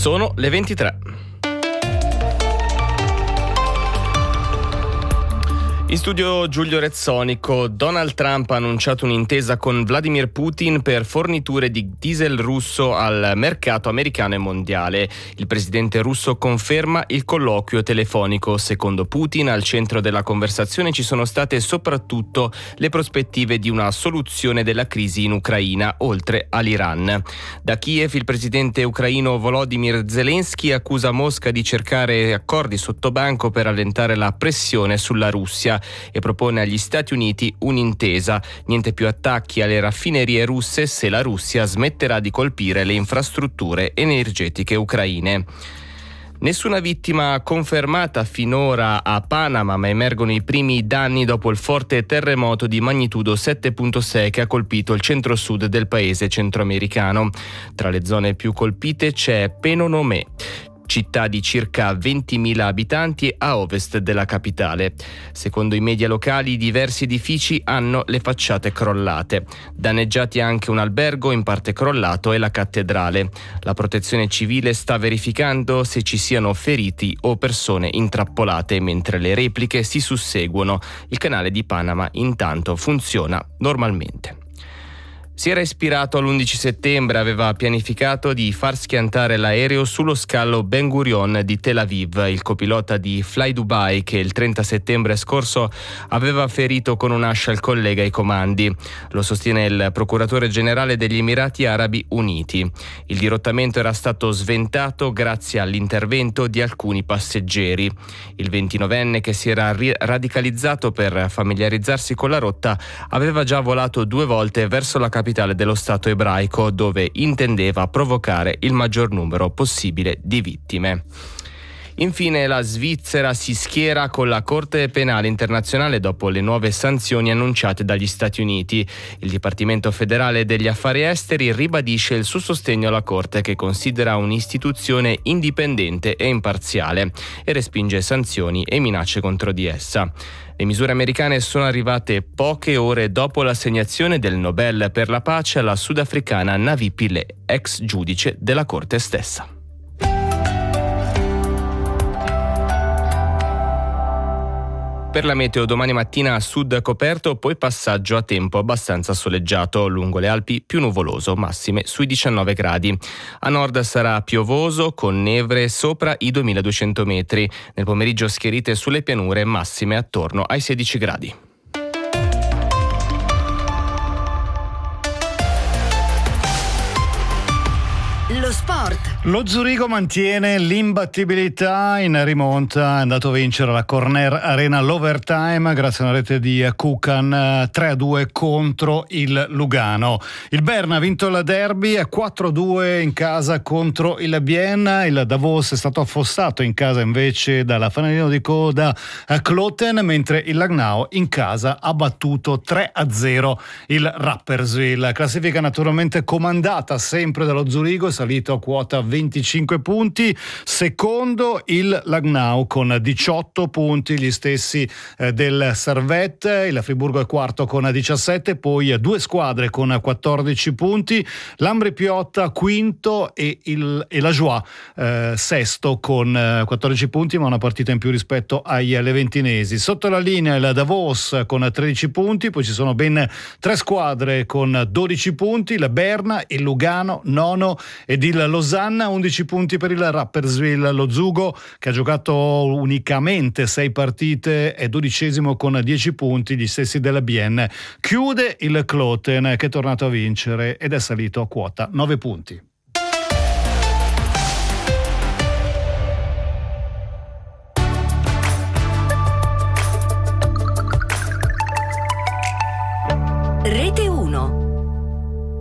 Sono le 23. In studio Giulio Rezzonico. Donald Trump ha annunciato un'intesa con Vladimir Putin per forniture di diesel russo al mercato americano e mondiale. Il presidente russo conferma il colloquio telefonico. Secondo Putin, al centro della conversazione ci sono state soprattutto le prospettive di una soluzione della crisi in Ucraina, oltre all'Iran. Da Kiev il presidente ucraino Volodymyr Zelensky accusa Mosca di cercare accordi sottobanco per allentare la pressione sulla Russia e propone agli Stati Uniti un'intesa. Niente più attacchi alle raffinerie russe se la Russia smetterà di colpire le infrastrutture energetiche ucraine. Nessuna vittima confermata finora a Panama, ma emergono i primi danni dopo il forte terremoto di magnitudo 7.6 che ha colpito il centro-sud del paese centroamericano. Tra le zone più colpite c'è Penonomé, città di circa 20.000 abitanti a ovest della capitale. Secondo i media locali, diversi edifici hanno le facciate crollate. Danneggiati anche un albergo in parte crollato e la cattedrale. La protezione civile sta verificando se ci siano feriti o persone intrappolate, mentre le repliche si susseguono. Il canale di Panama intanto funziona normalmente. Si era ispirato all'11 settembre, aveva pianificato di far schiantare l'aereo sullo scalo Ben Gurion di Tel Aviv. Il copilota di Fly Dubai, che il 30 settembre scorso aveva ferito con un'ascia il collega ai comandi. Lo sostiene il procuratore generale degli Emirati Arabi Uniti. Il dirottamento era stato sventato grazie all'intervento di alcuni passeggeri. Il 29enne, che si era radicalizzato per familiarizzarsi con la rotta, aveva già volato 2 volte verso la capitale dello Stato ebraico, dove intendeva provocare il maggior numero possibile di vittime. Infine la Svizzera si schiera con la Corte Penale Internazionale dopo le nuove sanzioni annunciate dagli Stati Uniti. Il Dipartimento Federale degli Affari Esteri ribadisce il suo sostegno alla Corte, che considera un'istituzione indipendente e imparziale, e respinge sanzioni e minacce contro di essa. Le misure americane sono arrivate poche ore dopo l'assegnazione del Nobel per la pace alla sudafricana Navi Pillay, ex giudice della Corte stessa. Per la meteo, domani mattina a sud coperto, poi passaggio a tempo abbastanza soleggiato. Lungo le Alpi più nuvoloso, massime sui 19 gradi. A nord sarà piovoso con neve sopra i 2200 metri. Nel pomeriggio schierite sulle pianure, massime attorno ai 16 gradi. Lo sport. Lo Zurigo mantiene l'imbattibilità in rimonta, è andato a vincere la Corner Arena all'overtime grazie a una rete di Kukan 3-2 contro il Lugano. Il Berna ha vinto il derby 4-2 in casa contro il Bienne. Il Davos è stato affossato in casa invece dalla fanalino di coda Kloten, mentre il Langnau in casa ha battuto 3-0 il Rapperswil. Classifica naturalmente comandata sempre dallo Zurigo, è salito a quota 25 punti, secondo il Langnau con 18 punti, gli stessi del Servette. Il Friburgo è quarto con 17, poi 2 squadre con 14 punti, l'Ambri Piotta quinto e la Joie sesto con 14 punti, ma una partita in più rispetto agli leventinesi. Sotto la linea il Davos con 13 punti, poi ci sono ben 3 squadre con 12 punti, il Berna, il Lugano nono ed il Losanna. 11 punti per il Rapperswil. Lo Zugo, che ha giocato unicamente 6 partite, è 12° con 10 punti, gli stessi della Bienne. Chiude il Kloten, che è tornato a vincere ed è salito a quota 9 punti.